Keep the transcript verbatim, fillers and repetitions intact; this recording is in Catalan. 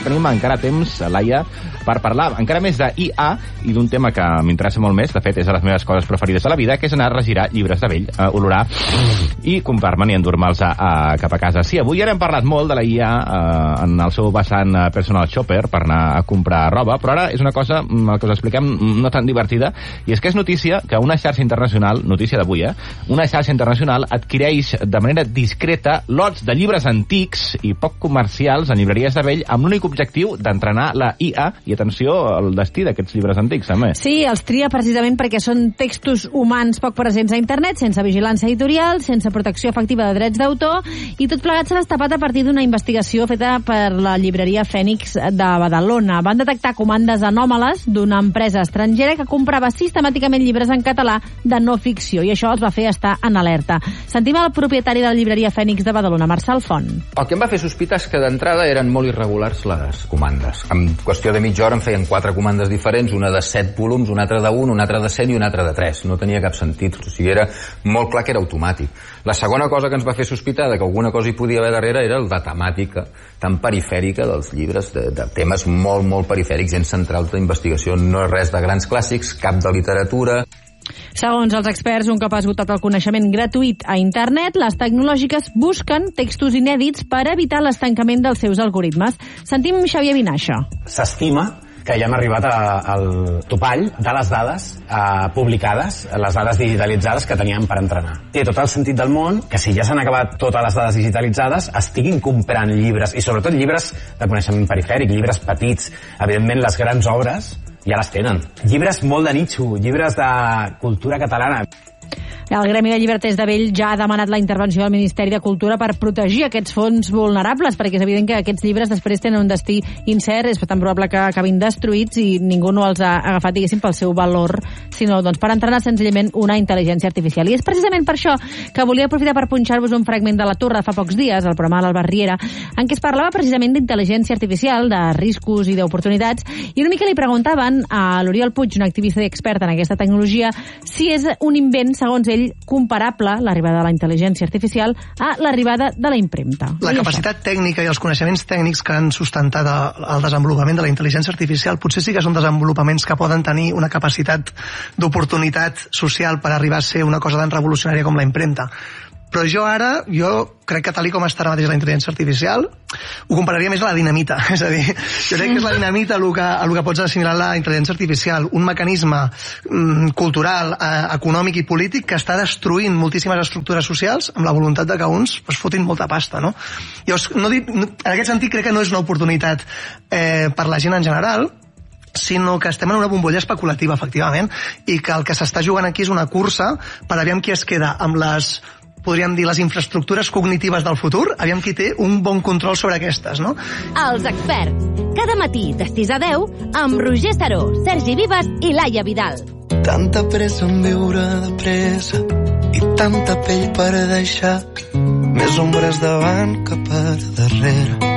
tenim encara temps, Laia, per parlar encara més de I A i d'un tema que m'interessa molt més, de fet és de les meves coses preferides de la vida, que és anar a regirar llibres de vell, a olorar i comprar-me'n i endur-me'ls a, a, cap a casa. Sí, avui ja n'hem parlat molt de la I A eh, en el seu vessant personal shopper per anar a comprar roba, però ara és una cosa el que us expliquem no tan divertida, i és que és notícia que una xarxa internacional, notícia d'avui, eh, una xarxa internacional adquireix de manera discreta lots de llibres antics i poc comercials en llibreries de vell amb l'únic objectiu d'entrenar la I A, i atenció al destí d'aquests llibres antics, també. Sí, els tria precisament perquè són textos humans poc presents a internet, sense vigilància editorial, sense protecció efectiva de drets d'autor, i tot plegat s'ha destapat a partir d'una investigació feta per la llibreria Fènix de Badalona. Van detectar comandes anòmales d'una empresa estrangera que comprava sistemàticament llibres en català de no ficció, i això els va fer estar en alerta. Sentim el propietari de la llibreria Fènix de Badalona, Marçal Font. El que em va fer sospitar és que d'entrada eren molt irregulars les comandes. En qüestió de mitja hora em feien quatre comandes diferents, una de set volums, una altra d'un, una altra de cent i una altra de tres. No tenia cap sentit, o sigui, era molt clar que era automàtic. La segona cosa que ens va fer sospitar de que alguna cosa hi podia haver darrere era el de temàtica tan perifèrica dels llibres, de, de temes molt, molt perifèrics, gens centrals d'investigació. No és res de grans clàssics, cap de literatura. Segons els experts, un cop ha esgotat el coneixement gratuït a internet, les tecnològiques busquen textos inèdits per evitar l'estancament dels seus algoritmes. Sentim Xavier Vinaixa. S'estima que ja hem arribat a, al topall de les dades eh, publicades, les dades digitalitzades que teníem per entrenar. Té tot el sentit del món que si ja s'han acabat totes les dades digitalitzades estiguin comprant llibres, i sobretot llibres de coneixement perifèric, llibres petits. Evidentment, les grans obres ja les tenen. Llibres molt de nicho, llibres de cultura catalana. El Gremi de Llibreters de Vell ja ha demanat la intervenció del Ministeri de Cultura per protegir aquests fons vulnerables, perquè és evident que aquests llibres després tenen un destí incert, és tan probable que acabin destruïts i ningú no els ha agafat, diguéssim, pel seu valor, sinó doncs, per entrenar senzillament una intel·ligència artificial. I és precisament per això que volia aprofitar per punxar-vos un fragment de La Torre fa pocs dies, el programa de l'Albert Riera, en què es parlava precisament d'intel·ligència artificial, de riscos i d'oportunitats, i una mica li preguntaven a l'Oriol Puig, un activista i expert en aquesta tecnologia, si és un invent, segons ell, comparable, l'arribada de la intel·ligència artificial, a l'arribada de la impremta. La capacitat tècnica i els coneixements tècnics que han sustentat el desenvolupament de la intel·ligència artificial potser sí que són desenvolupaments que poden tenir una capacitat d'oportunitat social per arribar a ser una cosa tan revolucionària com la impremta. Però jo ara, jo crec que tal com està ara mateix la intel·ligència artificial, ho compararia més a la dinamita. És a dir, jo crec que és la dinamita el que, el que pots assimilar la intel·ligència artificial, un mecanisme mm, cultural, eh, econòmic i polític que està destruint moltíssimes estructures socials amb la voluntat de que uns pues, fotin molta pasta, no? Llavors, no dic, no, en aquest sentit crec que no és una oportunitat eh, per la gent en general, sinó que estem en una bombolla especulativa, efectivament, i que el que s'està jugant aquí és una cursa per aviam qui es queda amb les, podríem dir, les infraestructures cognitives del futur, aviam qui té un bon control sobre aquestes, no? Els experts. Cada matí de sis a deu amb Roger Saró, Sergi Vives i Laia Vidal. Tanta pressa en viure de pressa i tanta pell per deixar, més ombres davant que per darrere.